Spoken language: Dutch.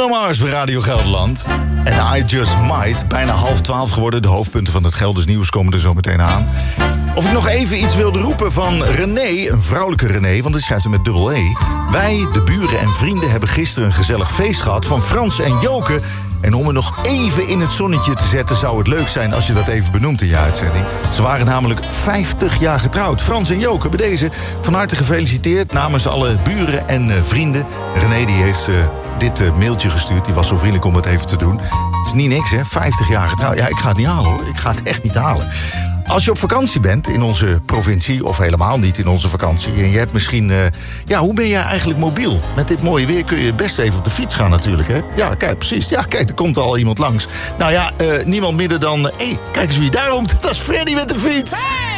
Bruno Mars bij Radio Gelderland. En I Just Might, bijna 11:30 geworden. De hoofdpunten van het Gelders nieuws komen er zo meteen aan. Of ik nog even iets wilde roepen van René, een vrouwelijke René, want die schrijft hem met dubbel E. Wij, de buren en vrienden, hebben gisteren een gezellig feest gehad van Frans en Joke. En om er nog even in het zonnetje te zetten, zou het leuk zijn als je dat even benoemt in je uitzending. Ze waren namelijk 50 jaar getrouwd. Frans en Joke, bij deze van harte gefeliciteerd namens alle buren en vrienden. René die heeft dit mailtje gestuurd, die was zo vriendelijk om het even te doen. Het is niet niks, hè, 50 jaar getrouwd. Ja, ik ga het niet halen, hoor. Ik ga het echt niet halen. Als je op vakantie bent in onze provincie, of helemaal niet in onze vakantie, en je hebt misschien, hoe ben jij eigenlijk mobiel? Met dit mooie weer kun je best even op de fiets gaan natuurlijk, hè? Ja, kijk, precies. Ja, kijk, er komt al iemand langs. Nou ja, niemand minder dan, kijk eens wie daar komt. Dat is Freddy met de fiets. Hey!